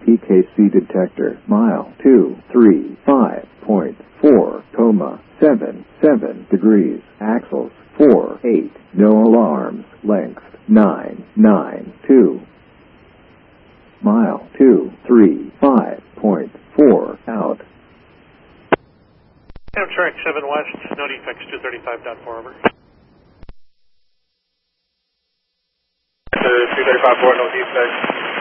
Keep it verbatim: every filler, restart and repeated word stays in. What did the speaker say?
T K C detector, mile two three five point four, coma seven seven degrees, axles four eight, no alarms, length nine nine two. Mile two three five point four, out. Amtrak seven West, no defects, two thirty-five point four, over. two thirty-five point four, no defects.